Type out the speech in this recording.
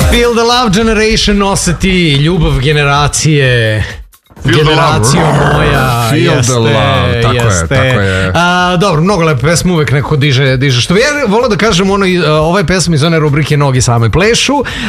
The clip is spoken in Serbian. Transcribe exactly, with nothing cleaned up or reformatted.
Feel the Love Generation oseti ljubav generacije. Generacija moja. Feel jeste, the love, tako jeste. je, tako je. A, dobro, mnogo lepe pesme, uvek neko diže, diže. Što bi ja volao da kažem, ono, ova je pesma iz one rubrike Nogi same plešu,